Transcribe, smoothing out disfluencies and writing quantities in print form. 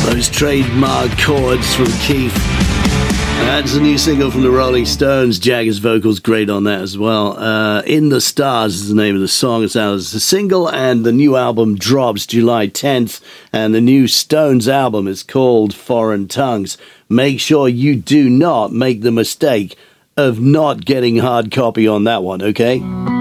Those trademark chords from Keith. That's a new single from the Rolling Stones. Jagger's vocals great on that as well. In the Stars is the name of the song. It's out as a single, and the new album drops July 10th. And the new Stones album is called Foreign Tongues. Make sure you do not make the mistake of not getting hard copy on that one, okay?